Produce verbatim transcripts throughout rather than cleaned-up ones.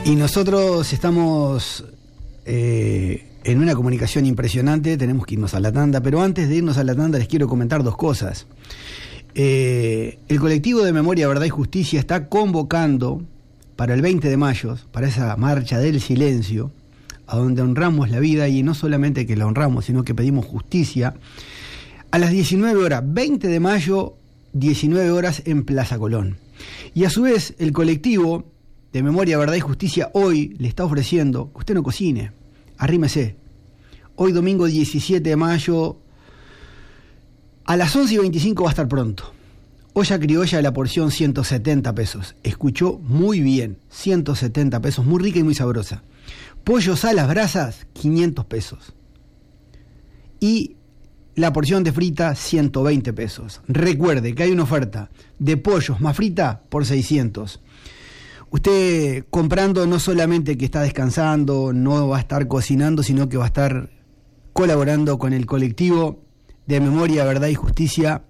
Y nosotros estamos eh, en una comunicación impresionante, tenemos que irnos a la tanda, pero antes de irnos a la tanda les quiero comentar dos cosas. Eh, el colectivo de Memoria, Verdad y Justicia está convocando para el veinte de mayo, para esa marcha del silencio, a donde honramos la vida, y no solamente que la honramos, sino que pedimos justicia, a las diecinueve horas, veinte de mayo, diecinueve horas en Plaza Colón. Y a su vez, el colectivo de Memoria, Verdad y Justicia hoy le está ofreciendo que usted no cocine, arrímese. Hoy domingo diecisiete de mayo, a las once y veinticinco va a estar pronto. Olla criolla de la porción ciento setenta pesos. Escuchó muy bien, ciento setenta pesos, muy rica y muy sabrosa. Pollos a las brasas, quinientos pesos. Y la porción de frita, ciento veinte pesos. Recuerde que hay una oferta de pollos más frita por seiscientos. Usted comprando no solamente que está descansando, no va a estar cocinando, sino que va a estar colaborando con el colectivo de Memoria, Verdad y Justicia.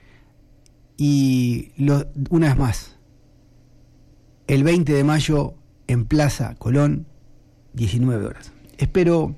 Y lo, una vez más, el veinte de mayo en Plaza Colón, diecinueve horas. Espero...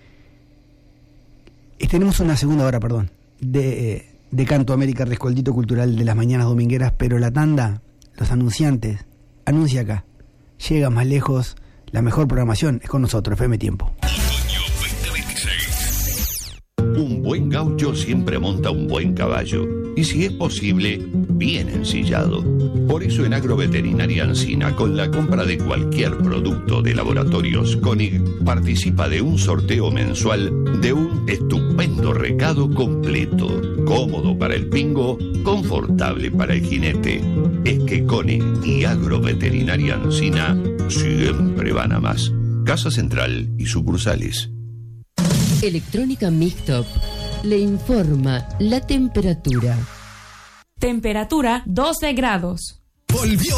Tenemos una segunda hora, perdón, de, de Canto América, Rescoltito Cultural de las mañanas domingueras, pero la tanda, los anunciantes, anuncia acá. Llega más lejos, la mejor programación es con nosotros, F M Tiempo. Otoño veinte veintiséis. Un buen gaucho siempre monta un buen caballo, y si es posible, bien ensillado. Por eso en Agroveterinaria Ancina, con la compra de cualquier producto de Laboratorios Koenig, participa de un sorteo mensual de un estupendo recado completo, cómodo para el pingo, confortable para el jinete. Es que Koenig y Agroveterinaria Ancina siempre van a más. Casa Central y sucursales. Electrónica Mixtop le informa la temperatura. Temperatura doce grados. Volvió